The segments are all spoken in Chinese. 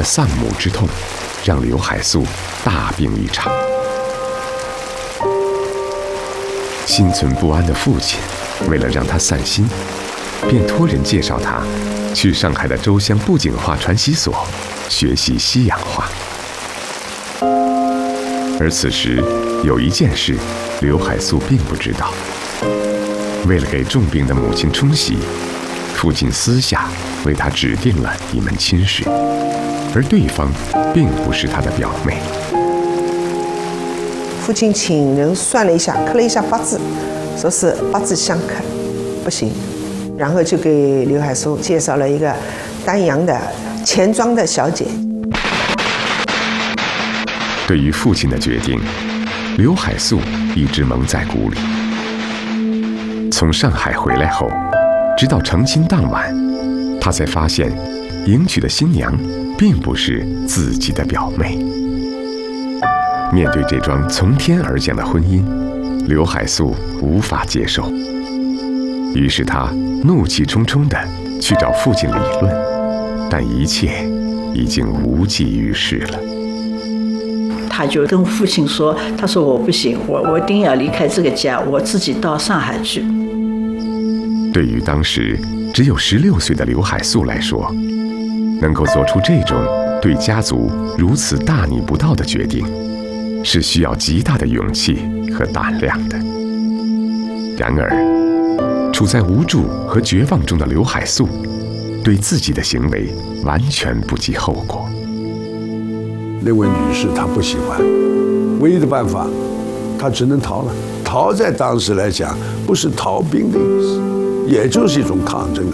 的丧母之痛，让刘海粟大病一场。心存不安的父亲，为了让他散心，便托人介绍他去上海的州乡布景画传习所学习西洋画。而此时有一件事，刘海粟并不知道。为了给重病的母亲冲洗，父亲私下为他指定了一门亲事，而对方并不是他的表妹。 父亲请人算了一下，刻了一下八字，说是八字相克，不行。然后就给刘海粟介绍了一个丹阳的钱庄的小姐。 对于父亲的决定，刘海粟一直蒙在鼓里。从上海回来后，直到成亲当晚，他才发现迎娶的新娘并不是自己的表妹。面对这桩从天而降的婚姻，刘海粟无法接受，于是他怒气冲冲地去找父亲理论，但一切已经无济于事了。 他就跟父亲说：“他说我不行，我一定要离开这个家，我自己到上海去。” 对于当时只有16岁的刘海粟来说，能够做出这种对家族如此大逆不道的决定，是需要极大的勇气和胆量的。然而，处在无助和绝望中的刘海粟，对自己的行为完全不计后果。 那位女士她不喜欢，唯一的办法，她只能逃了。逃在当时来讲，不是逃兵的意思，也就是一种抗争啊。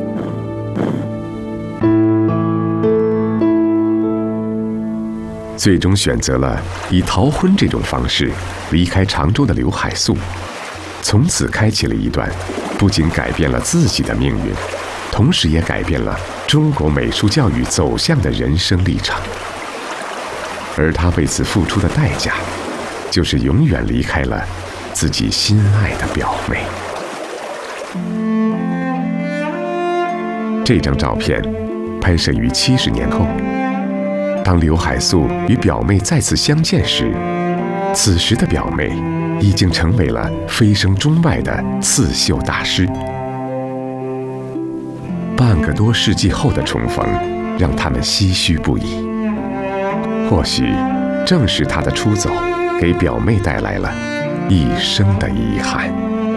最终选择了以逃婚这种方式离开常州的刘海粟，从此开启了一段不仅改变了自己的命运，同时也改变了中国美术教育走向的人生历程。而他为此付出的代价，就是永远离开了自己心爱的表妹。这张照片拍摄于70年后，当刘海粟与表妹再次相见时，此时的表妹已经成为了蜚声中外的刺绣大师。半个多世纪后的重逢，让他们唏嘘不已。或许正是他的出走，给表妹带来了一生的遗憾。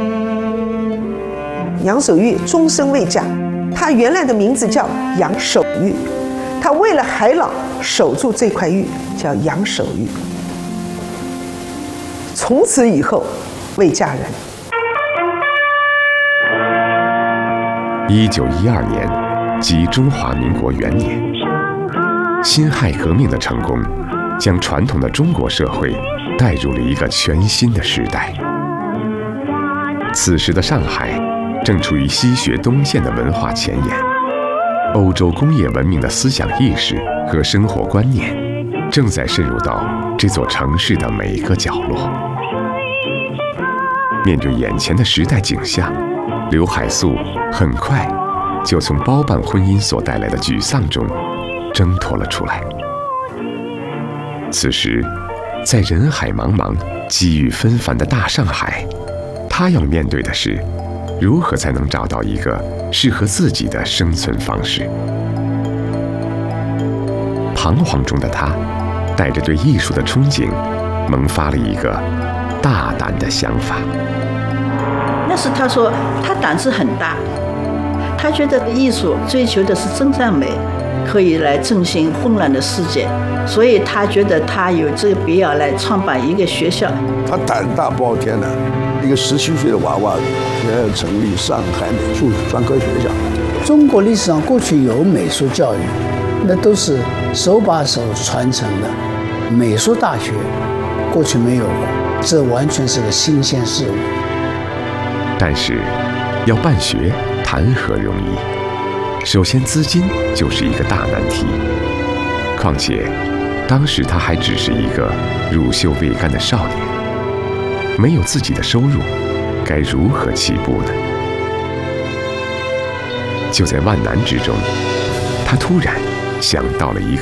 杨守玉终身未嫁，他原来的名字叫杨守玉，他为了海老守住这块玉，叫杨守玉。从此以后未嫁人。 1912年，即中华民国元年，辛亥革命的成功，将传统的中国社会带入了一个全新的时代。此时的上海正处于西学东渐的文化前沿，欧洲工业文明的思想意识和生活观念正在渗入到这座城市的每个角落。面对眼前的时代景象，刘海粟很快就从包办婚姻所带来的沮丧中挣脱了出来。此时，在人海茫茫、机遇纷繁的大上海，他要面对的是如何才能找到一个适合自己的生存方式。彷徨中的他，带着对艺术的憧憬，萌发了一个大胆的想法。 那是他说他胆子很大，他觉得艺术追求的是真善美，可以来振兴混乱的世界，所以他觉得他有这个必要来创办一个学校。 他胆大包天的，一个17岁的娃娃也要成立上海美术专科学校。 中国历史上过去有美术教育，那都是手把手传承的，美术大学过去没有过，这完全是个新鲜事物。 但是，要办学谈何容易？首先，资金就是一个大难题。况且，当时他还只是一个乳臭未干的少年，没有自己的收入，该如何起步呢？就在万难之中，他突然想到了一个